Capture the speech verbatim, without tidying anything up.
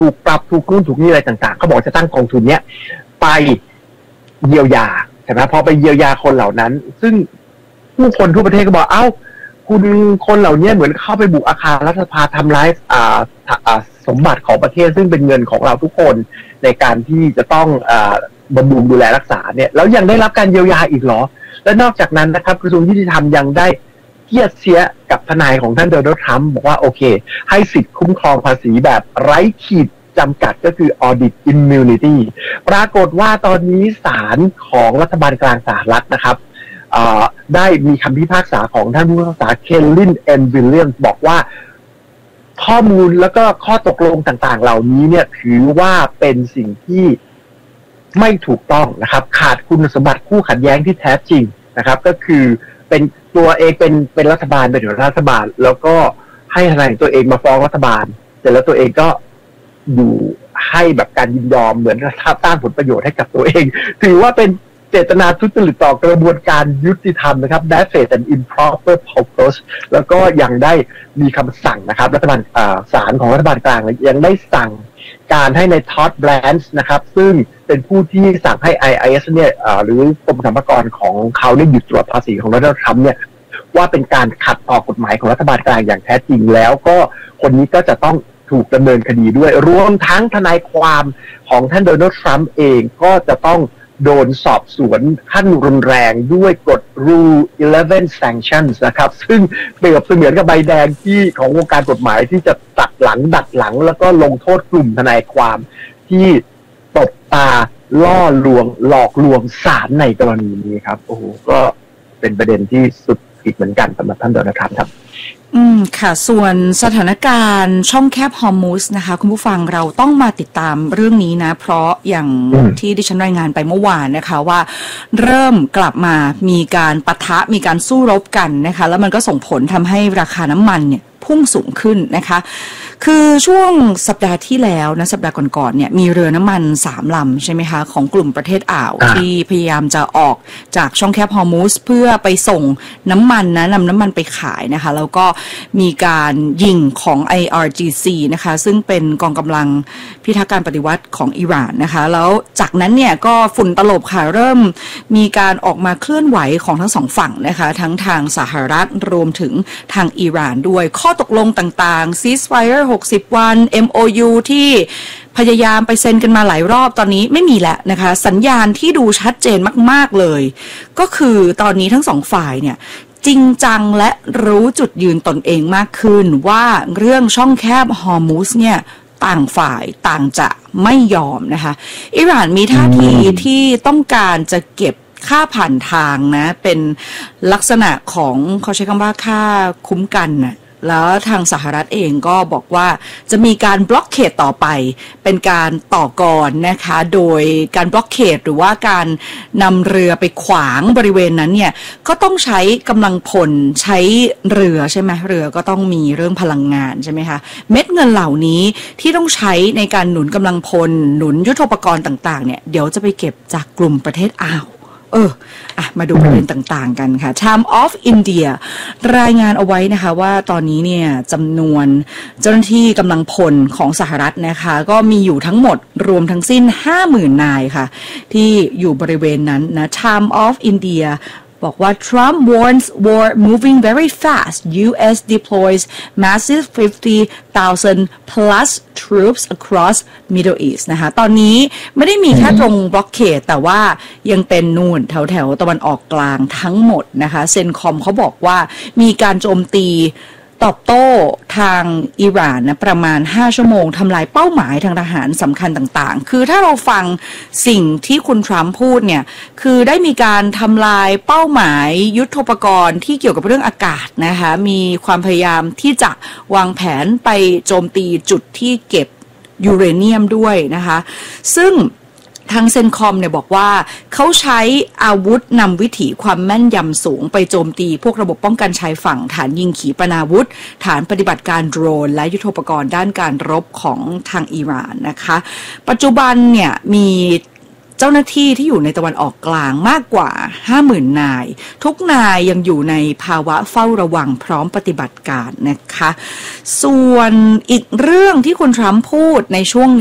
ถูกปรับถูกนู่นถูกนี่อะไรต่างๆเขาบอกจะตั้งกองทุนเนี้ยไปเยียวยาใช่ไหมพอไปเยียวยาคนเหล่านั้นซึ่งผู้คนทั่วประเทศก็บอกเอ้าคุณคนเหล่านี้เหมือนเข้าไปบุกอาคารรัฐสภาทำร้ายอ่าอ่าสมบัติของประเทศซึ่งเป็นเงินของเราทุกคนในการที่จะต้องอ่าบำรุงดูแลรักษาเนี่ยแล้วยังได้รับการเยียวยาอีกเหรอและนอกจากนั้นนะครับกระทรวงยุติธรรมยังได้เทียบเทียกับทนายของท่านโดนัลด์ทรัมป์บอกว่าโอเคให้สิทธิ์คุ้มครองภาษีแบบไร้ขีดจำกัดก็คือ audit immunity ปรากฏว่าตอนนี้ศาลของรัฐบาลกลางสหรัฐนะครับได้มีคำพิพากษาของท่านผู้พิพากษาเคลลิน เอ็น วิลเลียมส์บอกว่าข้อมูลแล้วก็ข้อตกลงต่างๆเหล่านี้เนี่ยถือว่าเป็นสิ่งที่ไม่ถูกต้องนะครับขาดคุณสมบัติคู่ขัดแย้งที่แท้จริงนะครับก็คือเป็นตัวเองเป็นเป็นรัฐบาลเป็นรัฐบาลแล้วก็ให้ทนายตัวเองมาฟ้องรัฐบาลแต่แล้วตัวเองก็อยู่ให้แบบการยินยอมเหมือนสร้างผลประโยชน์ให้กับตัวเองถือว่าเป็นเจตนาทุจริตต่อกระบวนการยุติธรรมนะครับ Bad and improper purpose แล้วก็ยังได้มีคำสั่งนะครับรัฐบาลศาลของรัฐบาลกลางยังได้สั่งการให้ในท็อดแบรนซ์นะครับซึ่งเป็นผู้ที่สั่งให้ ไอ ไอ เอส เนี่ยหรือกรมสรรพากรของเขาได้หยุดตรวจภาษีของรัฐบาลทรัมป์เนี่ยว่าเป็นการขัดต่อกฎหมายของรัฐบาลกลางอย่างแท้จริงแล้วก็คนนี้ก็จะต้องถูกดำเนินคดีด้วยรวมทั้งทนายความของท่านโดนัลด์ทรัมป์เองก็จะต้องโดนสอบสวนขั้นรุนแรงด้วยกฎ Rule สิบเอ็ด Sanctions นะครับซึ่งเปรียบเสมือนกับใบแดงที่ของวงการกฎหมายที่จะตัดหลังดัดหลังแล้วก็ลงโทษกลุ่มทนายความที่ตบตาล่อลวงหลอกลวงศาลในกรณีนี้ครับโอ้โหก็เป็นประเด็นที่สุดผิดเหมือนกันสำหรับท่านโดนัลด์ทรัมป์ครับอืมค่ะส่วนสถานการณ์ช่องแคบฮอร์มุสนะคะคุณผู้ฟังเราต้องมาติดตามเรื่องนี้นะเพราะอย่างที่ดิฉันรายงานไปเมื่อวานนะคะว่าเริ่มกลับมามีการปะทะมีการสู้รบกันนะคะแล้วมันก็ส่งผลทำให้ราคาน้ำมันเนี่ยพุ่งสูงขึ้นนะคะคือช่วงสัปดาห์ที่แล้วนะสัปดาห์ก่อนๆเนี่ยมีเรือน้ำมันสามลำใช่ไหมคะของกลุ่มประเทศอ่าวที่พยายามจะออกจากช่องแคบฮอร์มุสเพื่อไปส่งน้ำมันนะนำน้ำมันไปขายนะคะแล้วก็มีการยิงของ ไอ อาร์ จี ซี นะคะซึ่งเป็นกองกำลังพิทักษ์การปฏิวัติของอิหร่านนะคะแล้วจากนั้นเนี่ยก็ฝุ่นตลบค่ะเริ่มมีการออกมาเคลื่อนไหวของทั้งสองฝั่งนะคะทั้งทางสหรัฐรวมถึงทางอิหร่านด้วยข้อตกลงต่างๆ Ceasefire หกสิบวัน เอ็ม โอ ยู ที่พยายามไปเซ็นกันมาหลายรอบตอนนี้ไม่มีแล้วนะคะสัญญาณที่ดูชัดเจนมากๆเลยก็คือตอนนี้ทั้งสองฝ่ายเนี่ยจริงจังและรู้จุดยืนตนเองมากขึ้นว่าเรื่องช่องแคบฮอร์มุสเนี่ยต่างฝ่ายต่างจะไม่ยอมนะคะอิหร่านมีท่าทีที่ต้องการจะเก็บค่าผ่านทางนะเป็นลักษณะของเขาใช้คำว่าค่าคุ้มกันนะแล้วทางสหรัฐเองก็บอกว่าจะมีการบล็อกเขตต่อไปเป็นการต่อกรนะคะโดยการบล็อกเขตหรือว่าการนำเรือไปขวางบริเวณนั้นเนี่ยก็ต้องใช้กำลังพลใช้เรือใช่ไหมเรือก็ต้องมีเรื่องพลังงานใช่ไหมคะเม็ดเงินเหล่านี้ที่ต้องใช้ในการหนุนกำลังพลหนุนยุทโธปกรณ์ต่างๆเนี่ยเดี๋ยวจะไปเก็บจากกลุ่มประเทศอ่าวเอออ่ะมาดูประเด็นต่างๆกันค่ะ Time of India รายงานเอาไว้นะคะว่าตอนนี้เนี่ยจำนวนเจ้าหน้าที่กำลังพลของสหรัฐนะคะก็มีอยู่ทั้งหมดรวมทั้งสิ้น ห้าหมื่น นายค่ะที่อยู่บริเวณนั้นนะ Time of Indiaบอกว่า Trump warns war moving very fast ยู เอส deploys massive fifty thousand plus troops across Middle East นะคะตอนนี้ไม่ได้มีแค่ตรงบล็อกเขตแต่ว่ายังเป็นนู่นแถวแถวตะวันออกกลางทั้งหมดนะคะเซนคอมเขาบอกว่ามีการโจมตีตอบโต้ทางอิหร่านนะประมาณห้าชั่วโมงทำลายเป้าหมายทางทหารสำคัญต่างๆคือถ้าเราฟังสิ่งที่คุณทรัมป์พูดเนี่ยคือได้มีการทำลายเป้าหมายยุทโธปกรณ์ที่เกี่ยวกับเรื่องอากาศนะคะมีความพยายามที่จะวางแผนไปโจมตีจุดที่เก็บยูเรเนียมด้วยนะคะซึ่งทางเซนคอมเนี่ยบอกว่าเขาใช้อาวุธนำวิถีความแม่นยำสูงไปโจมตีพวกระบบป้องกันชายฝั่งฐานยิงขีปนาวุธฐานปฏิบัติการโดรนและยุทโธปกรณ์ด้านการรบของทางอิหร่านนะคะปัจจุบันเนี่ยมีเจ้าหน้าที่ที่อยู่ในตะวันออกกลางมากกว่า ห้าหมื่น นายทุกนายยังอยู่ในภาวะเฝ้าระวังพร้อมปฏิบัติการนะคะส่วนอีกเรื่องที่คุณทรัมป์พูดในช่วง